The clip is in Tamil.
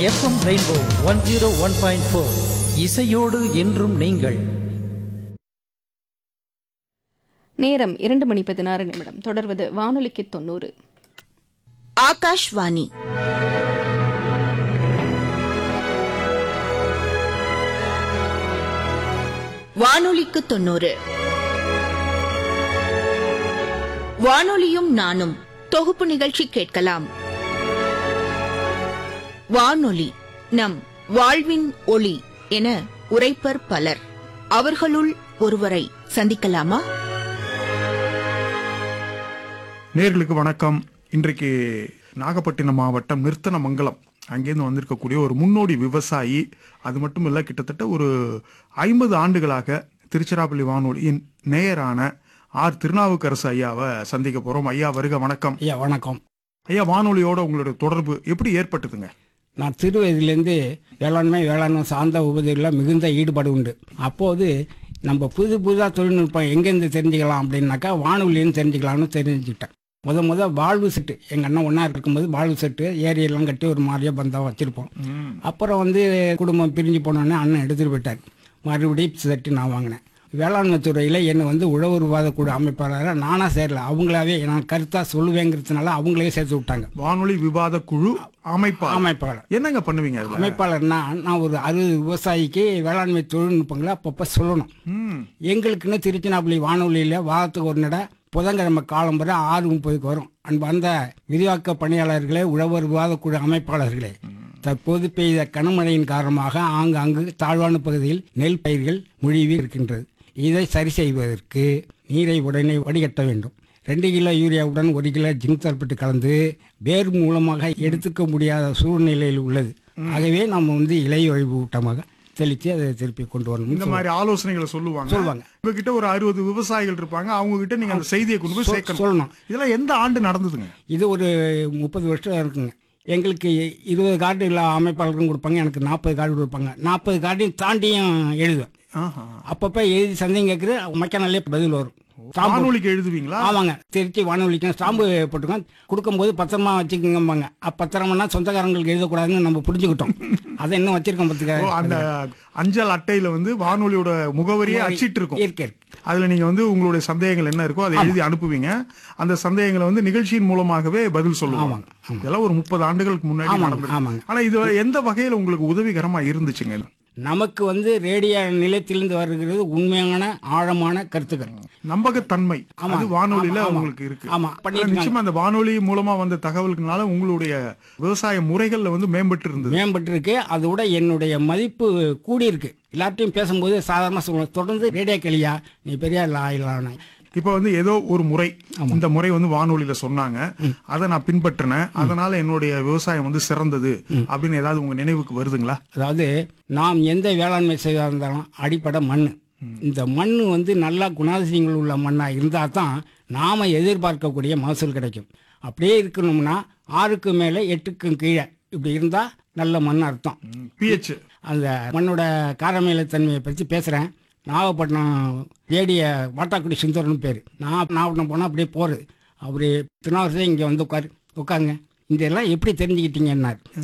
எஃப்எம் ரெயின்போ 101.4 இசையோடு என்றும் நீங்கள். நேரம் 2:16. தொடர்வது வானொலிக்கு 90. ஆகாஷ்வாணி வானொலிக்கு 90. வானொலியும் நானும் தொகுப்பு நிகழ்ச்சி கேட்கலாம். வானொலி நம் வாழ்வின் ஒளி என உரைப்பர் பலர். அவர்களுள் ஒருவரை சந்திக்கலாமா? நேர்களுக்கு வணக்கம். இன்றைக்கு நாகப்பட்டினம் மாவட்டம் நிர்த்தனமங்கலம் அங்கேருந்து வந்திருக்கக்கூடிய ஒரு முன்னோடி விவசாயி. அது மட்டும் இல்லை, கிட்டத்தட்ட ஒரு 50 ஆண்டுகளாக திருச்சிராப்பள்ளி வானொலியின் நேயரான ஆர் திருநாவுக்கரசு ஐயாவை சந்திக்க போறோம். ஐயா வருக. வணக்கம். ஐயா வணக்கம். ஐயா, வானொலியோட உங்களுடைய தொடர்பு எப்படி ஏற்பட்டதுங்க? நான் சிறு வயதிலேருந்து வேளாண்மை சார்ந்த உபதிகளில் மிகுந்த ஈடுபாடு உண்டு. அப்போது நம்ம புதுசாக தொழில்நுட்பம் எங்கேருந்து தெரிஞ்சுக்கலாம் அப்படின்னாக்கா வானொலின்னு தெரிஞ்சுக்கலாம்னு தெரிஞ்சுக்கிட்டேன். முத வாழ்வு செட்டு எங்கள் அண்ணன் ஒன்றா இருக்கும்போது வாழ்வு செட்டு ஏரியெல்லாம் கட்டி ஒரு மாதிரியாக பந்தா வச்சுருப்போம். அப்புறம் குடும்பம் பிரிஞ்சு போனோடனே அண்ணன் எடுத்துகிட்டு போயிட்டார். மறுபடியும் செட்டு நான் வாங்கினேன். வேளாண்மை துறையில் என்னை உழவர் விவாதக்குழு அமைப்பாளராக நானாக சேரல, அவங்களாவே நான் கருத்தாக சொல்லுவேங்கிறதுனால அவங்களே சேர்த்து விட்டாங்க. வானொலி விவாத குழு அமைப்பாளர் என்னங்க பண்ணுவீங்க? அமைப்பாளர்னா நான் ஒரு 60 விவசாயிக்கு வேளாண்மை தொழில்நுட்பங்களை அப்பப்போ சொல்லணும். எங்களுக்குன்னு திருச்சிராப்பள்ளி வானொலியில் வாரத்துக்கு ஒரு நட புதன்கிழமை காலம்பரை 6:30 வரும். அந்த விரிவாக்க பணியாளர்களே, உழவர் விவாதக்குழு அமைப்பாளர்களே, தற்போது பெய்த கனமழையின் காரணமாக ஆங்காங்கு தாழ்வான பகுதியில் நெல் பயிர்கள் முழுவி இருக்கின்றது. இதை சரி செய்வதற்கு நீரை உடனே வடிகட்ட வேண்டும். 2 கிலோ யூரியாவுடன் 1 கிலோ ஜிங்க் சல்பேட் கலந்து வேர் மூலமாக எடுத்துக்க முடியாத சூழ்நிலையில் உள்ளது. ஆகவே நம்ம இலை ஊட்டமாக தெளித்து அதை திருப்பி கொண்டு வரணும். இந்த மாதிரி ஆலோசனைகளை சொல்லுவாங்க. உங்ககிட்ட ஒரு 60 விவசாயிகள் இருப்பாங்க. அவங்க கிட்ட நீங்க அந்த செய்தியை கொண்டு போய் சொல்லணும். இதெல்லாம் எந்த ஆண்டு நடந்ததுங்க? இது ஒரு 30 வருஷம் இருக்குங்க. எங்களுக்கு 20 கார்டு எல்லா அமைப்பாளருக்கும் கொடுப்பாங்க. எனக்கு 40 கார்டு கொடுப்பாங்க. 40 கார்டையும் தாண்டியும் எழுதுவேன். அப்பப்போ எழுதி சந்தேகம் கேட்குற மக்கனாலே பதில் வரும். வானொலிக்கு எழுதுவீங்களா? ஆமாங்க. திருச்சி வானொலிக்கு ஸ்டாம்பு போட்டுக்கோங்க, கொடுக்கும்போது பத்திரமா வச்சுக்கோங்கம்பாங்க. பத்திரம்னா சொந்தக்காரங்களுக்கு எழுதக்கூடாதுன்னு நம்ம புரிஞ்சுக்கிட்டோம். அதை இன்னும் வச்சிருக்கோம். பார்த்துக்க, அந்த அஞ்சல் அட்டையில முகவரியோட முகவரியே அச்சிட்டு இருக்கும். இருக்கு. அதுல நீங்க உங்களுடைய சந்தேகங்கள் என்ன இருக்கோ அதை எழுதி அனுப்புவீங்க. அந்த சந்தேகங்களை நிகழ்ச்சியின் மூலமாகவே பதில் சொல்லுவாங்க. இதெல்லாம் ஒரு 30 ஆண்டுகளுக்கு முன்னாடி நடந்தது. ஆனா இது எந்த வகையில உங்களுக்கு உதவிகரமா இருந்துச்சுங்க? நமக்கு ரேடியோ நிலையத்திலிருந்து வருகிறது உண்மையான ஆழமான கருத்துக்கள், நம்பகத்தன்மை வானொலியில உங்களுக்கு இருக்கு. நிச்சயமா அந்த வானொலி மூலமா வந்த தகவல்களால உங்களுடைய விவசாய முறைகள்ல மேம்பட்டு இருக்கு. அதோட என்னுடைய மதிப்பு கூடி இருக்கு. எல்லார்ட்டையும் பேசும்போது சாதாரண சொல்லுவேன், தொடர்ந்து ரேடியோ கேளியா, நீ பெரிய ஆயிலான. இப்ப ஏதோ ஒரு முறை, இந்த முறை வானொலியில சொன்னாங்க, அதை நான் பின்பற்றினேன், அதனால என்னுடைய விவசாயம் சிறந்தது அப்படின்னு ஏதாவது உங்க நினைவுக்கு வருதுங்களா? அதாவது நாம் எந்த வேளாண்மை செய்தா இருந்தாலும் அடிப்படை மண். இந்த மண் நல்லா குணாதிசயங்கள் உள்ள மண்ணா இருந்தா தான் நாம எதிர்பார்க்கக்கூடிய மகசூல் கிடைக்கும். அப்படியே இருக்கணும்னா 6க்கு மேல 8க்கும் கீழே இப்படி இருந்தா நல்ல மண் அர்த்தம். pH அந்த மண்ணோட காரமேல தன்மையை பற்றி பேசுறேன். நாகப்பட்டினம் ஏடிய வாட்டாக்குடி சுந்தரன்னு பேர். நான் நாகப்பட்டினம் போனால் அப்படியே போகிறது. அவர் திருநாவுக்கரசே இங்கே உட்காருங்க, இதெல்லாம் எப்படி தெரிஞ்சுக்கிட்டீங்கன்னார்.